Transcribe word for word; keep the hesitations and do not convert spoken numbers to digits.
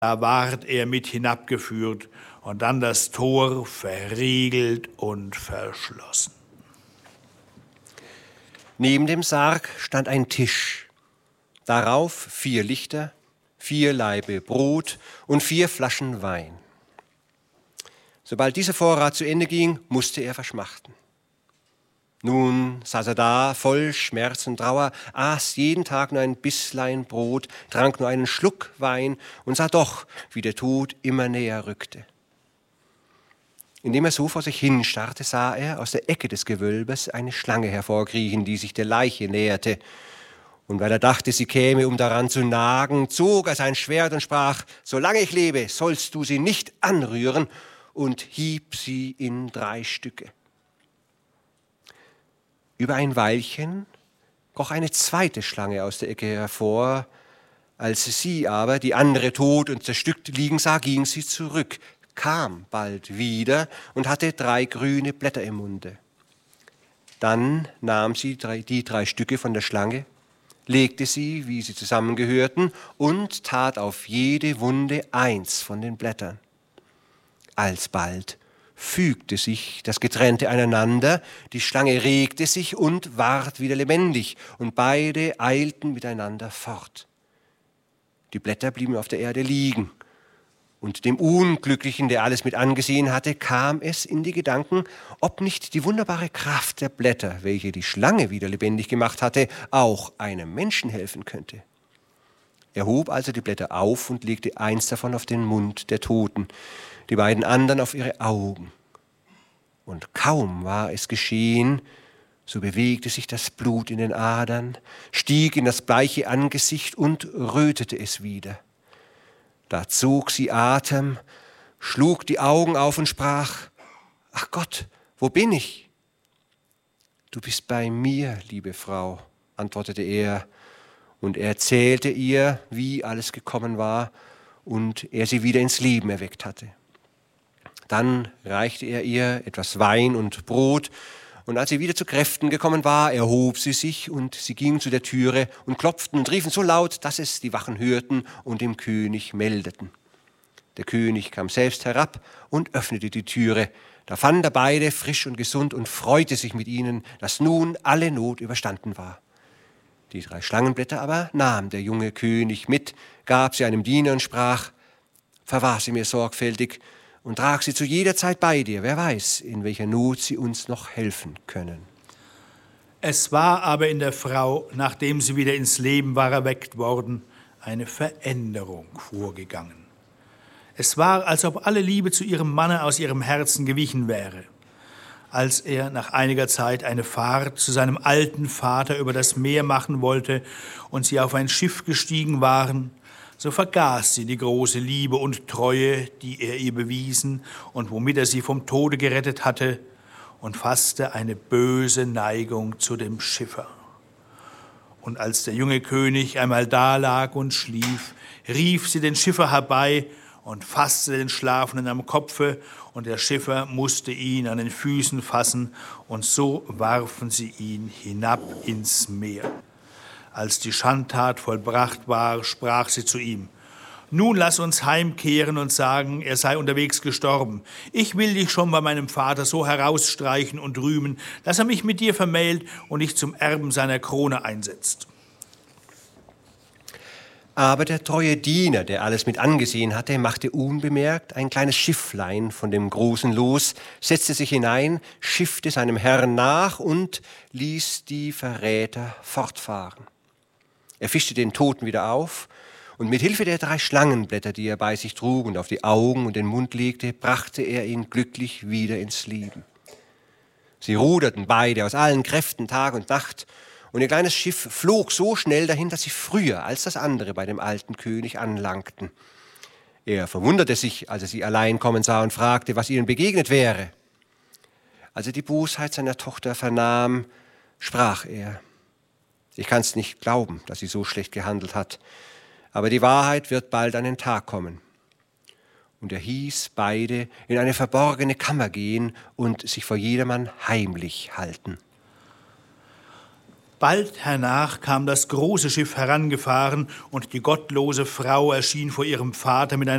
Da ward er mit hinabgeführt und dann das Tor verriegelt und verschlossen. Neben dem Sarg stand ein Tisch, darauf vier Lichter, vier Laibe Brot und vier Flaschen Wein. Sobald dieser Vorrat zu Ende ging, musste er verschmachten. Nun saß er da, voll Schmerz und Trauer, aß jeden Tag nur ein Bisslein Brot, trank nur einen Schluck Wein und sah doch, wie der Tod immer näher rückte. Indem er so vor sich hinstarrte, sah er aus der Ecke des Gewölbes eine Schlange hervorkriechen, die sich der Leiche näherte. Und weil er dachte, sie käme, um daran zu nagen, zog er sein Schwert und sprach: Solange ich lebe, sollst du sie nicht anrühren, und hieb sie in drei Stücke. Über ein Weilchen kroch eine zweite Schlange aus der Ecke hervor. Als sie aber die andere tot und zerstückt liegen sah, ging sie zurück, kam bald wieder und hatte drei grüne Blätter im Munde. Dann nahm sie drei, die drei Stücke von der Schlange, legte sie, wie sie zusammengehörten, und tat auf jede Wunde eins von den Blättern. Alsbald fügte sich das Getrennte aneinander, die Schlange regte sich und ward wieder lebendig, und beide eilten miteinander fort. Die Blätter blieben auf der Erde liegen, und dem Unglücklichen, der alles mit angesehen hatte, kam es in die Gedanken, ob nicht die wunderbare Kraft der Blätter, welche die Schlange wieder lebendig gemacht hatte, auch einem Menschen helfen könnte. Er hob also die Blätter auf und legte eins davon auf den Mund der Toten, die beiden anderen auf ihre Augen. Und kaum war es geschehen, so bewegte sich das Blut in den Adern, stieg in das bleiche Angesicht und rötete es wieder. Da zog sie Atem, schlug die Augen auf und sprach: Ach Gott, wo bin ich? Du bist bei mir, liebe Frau, antwortete er, und er erzählte ihr, wie alles gekommen war und er sie wieder ins Leben erweckt hatte. Dann reichte er ihr etwas Wein und Brot, und als sie wieder zu Kräften gekommen war, erhob sie sich, und sie gingen zu der Türe und klopften und riefen so laut, dass es die Wachen hörten und dem König meldeten. Der König kam selbst herab und öffnete die Türe. Da fand er beide frisch und gesund und freute sich mit ihnen, dass nun alle Not überstanden war. Die drei Schlangenblätter aber nahm der junge König mit, gab sie einem Diener und sprach: Verwahr sie mir sorgfältig und trag sie zu jeder Zeit bei dir. Wer weiß, in welcher Not sie uns noch helfen können. Es war aber in der Frau, nachdem sie wieder ins Leben war erweckt worden, eine Veränderung vorgegangen. Es war, als ob alle Liebe zu ihrem Manne aus ihrem Herzen gewichen wäre. Als er nach einiger Zeit eine Fahrt zu seinem alten Vater über das Meer machen wollte und sie auf ein Schiff gestiegen waren, so vergaß sie die große Liebe und Treue, die er ihr bewiesen und womit er sie vom Tode gerettet hatte, und fasste eine böse Neigung zu dem Schiffer. Und als der junge König einmal dalag und schlief, rief sie den Schiffer herbei und fasste den Schlafenden am Kopfe, und der Schiffer musste ihn an den Füßen fassen, und so warfen sie ihn hinab ins Meer. Als die Schandtat vollbracht war, sprach sie zu ihm: Nun lass uns heimkehren und sagen, er sei unterwegs gestorben. Ich will dich schon bei meinem Vater so herausstreichen und rühmen, dass er mich mit dir vermählt und dich zum Erben seiner Krone einsetzt. Aber der treue Diener, der alles mit angesehen hatte, machte unbemerkt ein kleines Schifflein von dem Großen los, setzte sich hinein, schiffte seinem Herrn nach und ließ die Verräter fortfahren. Er fischte den Toten wieder auf, und mit Hilfe der drei Schlangenblätter, die er bei sich trug und auf die Augen und den Mund legte, brachte er ihn glücklich wieder ins Leben. Sie ruderten beide aus allen Kräften Tag und Nacht, und ihr kleines Schiff flog so schnell dahin, dass sie früher als das andere bei dem alten König anlangten. Er verwunderte sich, als er sie allein kommen sah, und fragte, was ihnen begegnet wäre. Als er die Bosheit seiner Tochter vernahm, sprach er: Ich kann's nicht glauben, dass sie so schlecht gehandelt hat, aber die Wahrheit wird bald an den Tag kommen. Und er hieß beide in eine verborgene Kammer gehen und sich vor jedermann heimlich halten. Bald hernach kam das große Schiff herangefahren, und die gottlose Frau erschien vor ihrem Vater mit